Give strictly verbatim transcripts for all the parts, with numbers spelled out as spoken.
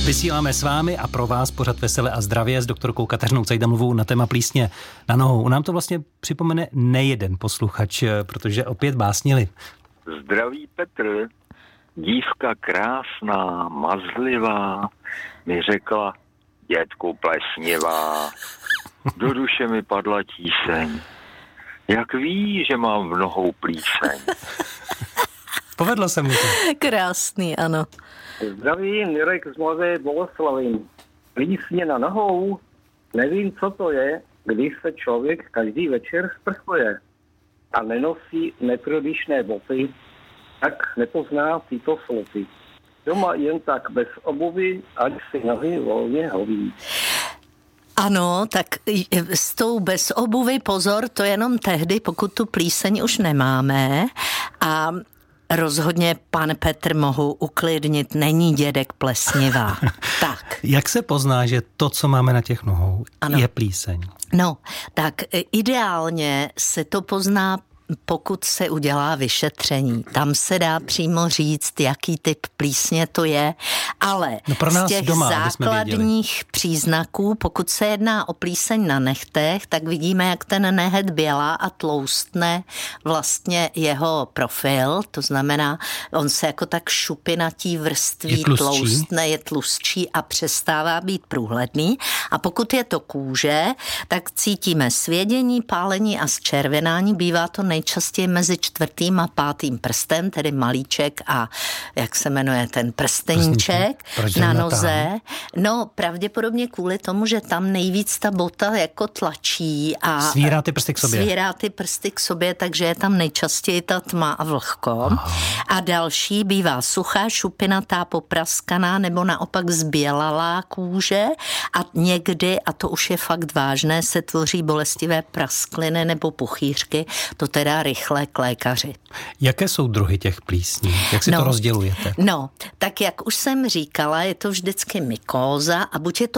Vysíláme s vámi a pro vás pořad Vesele a zdravě s doktorkou Kateřinou Cajdamovou na téma plísně na nohou. Nám to vlastně připomene nejeden posluchač, protože opět básnili. Zdraví Petr, dívka krásná, mazlivá, mi řekla, dětku plesnivá, do duše mi padla tíseň. Jak ví, že mám v nohou plíseň? Povedlo se mu to. Krásný, ano. Zdraví, Mirek z Mladé Boleslavi. Plísně na nohou? Nevím, co to je, když se člověk každý večer sprchuje a nenosí neprodyšné boty, tak nepozná tyto sloty. Doma jen tak bez obuvy, ať si nohy volně hoví. Ano, tak s tou bez obuvy pozor, to jenom tehdy, pokud tu plíseň už nemáme a rozhodně pan Petr mohu uklidnit, není dědek plesnivá. Tak. Jak se pozná, že to, co máme na těch nohou, ano, je plíseň? No, tak ideálně se to pozná, pokud se udělá vyšetření. Tam se dá přímo říct, jaký typ plísně to je, ale no pro nás z těch doma, základních příznaků, pokud se jedná o plíseň na nechtech, tak vidíme, jak ten nehet bělá a tloustne vlastně jeho profil, to znamená, on se jako tak šupinatí vrství je tloustne, je tlustší a přestává být průhledný. A pokud je to kůže, tak cítíme svědění, pálení a zčervenání, bývá to nejčastěji mezi čtvrtým a pátým prstem, tedy malíček a jak se jmenuje ten prsteníček na noze. No pravděpodobně kvůli tomu, že tam nejvíc ta bota jako tlačí a svírá ty prsty k sobě. Svírá ty prsty k sobě, takže je tam nejčastěji ta tma a vlhko. Aha. A další bývá suchá, šupinatá, popraskaná nebo naopak zbělalá kůže a někdy, a to už je fakt vážné, se tvoří bolestivé praskliny nebo puchýřky, to teda rychle k lékaři. Jaké jsou druhy těch plísní? Jak si no, to rozdělujete? No, tak jak už jsem říkala, je to vždycky mykóza a buď je to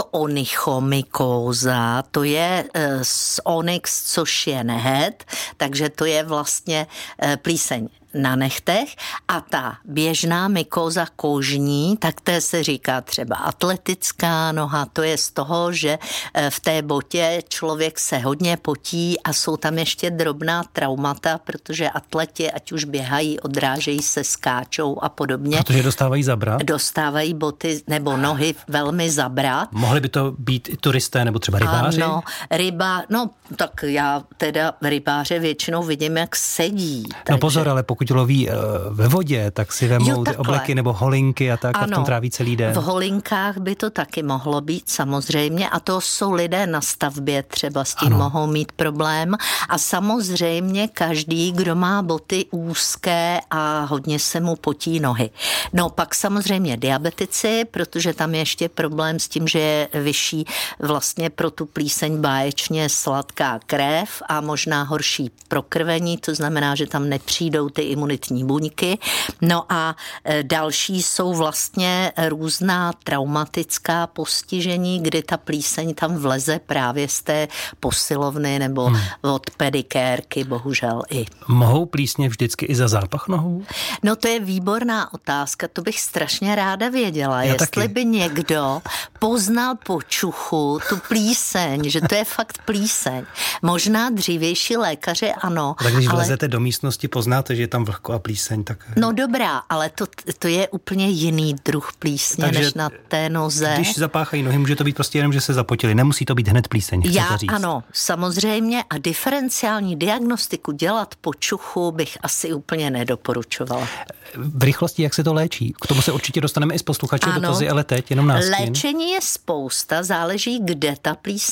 onychomykóza, to je e, z onyx, což je nehet, takže to je vlastně e, plíseň na nechtech a ta běžná mykóza kožní, tak té se říká třeba atletická noha, to je z toho, že v té botě člověk se hodně potí a jsou tam ještě drobná traumata, protože atleti, ať už běhají, odrážejí se, skáčou a podobně. Protože dostávají zabrat? Dostávají boty nebo nohy velmi zabrat. Mohli by to být i turisté nebo třeba rybáři? Ano, ryba, no tak já teda rybáře většinou vidím, jak sedí. No takže... pozor, ale pokud loví ve vodě, tak si vemou ty obleky nebo holinky a tak ano, a v tom tráví celý den. V holinkách by to taky mohlo být samozřejmě a to jsou lidé na stavbě, třeba s tím ano. mohou mít problém a samozřejmě každý, kdo má boty úzké a hodně se mu potí nohy. No pak samozřejmě diabetici, protože tam je ještě problém s tím, že je vyšší vlastně pro tu plíseň báječně sladká krev a možná horší prokrvení, to znamená, že tam nepřijdou ty imunitní buňky. No a další jsou vlastně různá traumatická postižení, kdy ta plíseň tam vleze právě z té posilovny nebo hmm. od pedikérky, bohužel i. Mohou plísně vždycky i za zápach nohou? No to je výborná otázka, to bych strašně ráda věděla, Já jestli taky. by někdo poznal po čuchu tu plíseň, že to je fakt plíseň. Možná dřívější lékaři ano. Tak když ale... vlezete do místnosti, poznáte, že je tam vlhko a plíseň, tak... No dobrá, ale to, to je úplně jiný druh plísně, takže než na té noze. Když zapáchají nohy, může to být prostě jenom, že se zapotili. Nemusí to být hned plíseň, chcete Já říct. ano, samozřejmě a diferenciální diagnostiku dělat po čuchu bych asi úplně nedoporučovala. V rychlosti, jak se to léčí? K tomu se určitě dostaneme i s posluchači dotazy, ale teď jenom nástin. Léčení je spousta, záleží, kde ta plíseň